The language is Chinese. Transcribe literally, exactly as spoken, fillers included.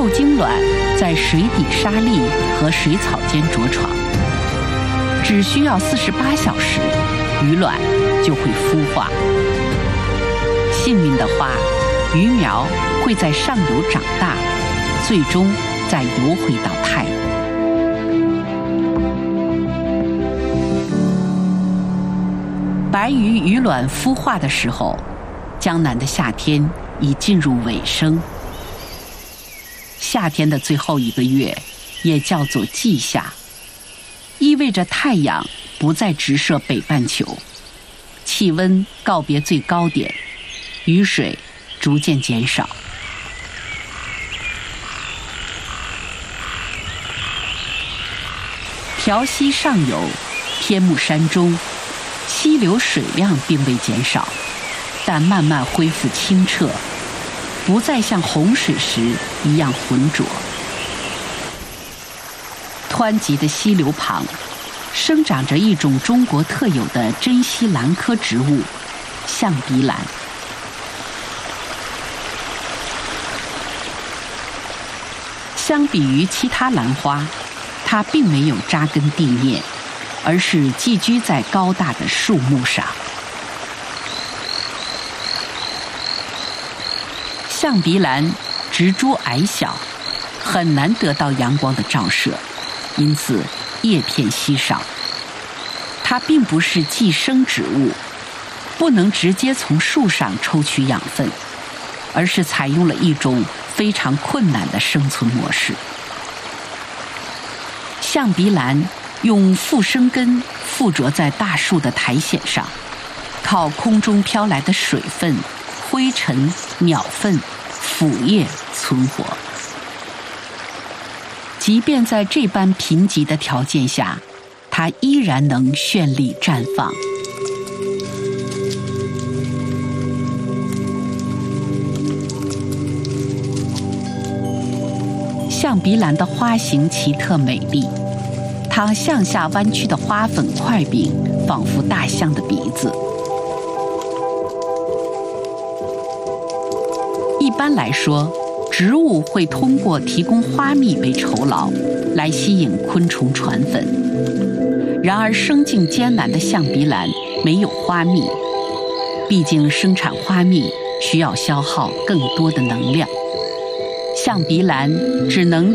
受精卵在水底沙砾和水草间着床，只需要四十八小时，鱼卵就会孵化。幸运的话，鱼苗会在上游长大，最终再游回到太阳。白鱼鱼卵孵化的时候，江南的夏天已进入尾声。夏天的最后一个月也叫做季夏，意味着太阳不再直射北半球，气温告别最高点，雨水逐渐减少。条溪上游天目山中，溪流水量并未减少，但慢慢恢复清澈，不再像洪水时一样浑浊。湍急的溪流旁，生长着一种中国特有的珍稀兰科植物——象鼻兰。相比于其他兰花，它并没有扎根地面，而是寄居在高大的树木上。象鼻兰植株矮小，很难得到阳光的照射，因此叶片稀少。它并不是寄生植物，不能直接从树上抽取养分，而是采用了一种非常困难的生存模式。象鼻兰用附生根附着在大树的苔藓上，靠空中飘来的水分、灰尘、鸟粪、腐叶存活。即便在这般贫瘠的条件下，它依然能绚丽绽放。象鼻兰的花型奇特美丽，它向下弯曲的花粉块柄仿佛大象的鼻子。一般来说，植物会通过提供花蜜为酬劳，来吸引昆虫传粉。然而生境艰难的象鼻兰没有花蜜，毕竟生产花蜜需要消耗更多的能量。象鼻兰只能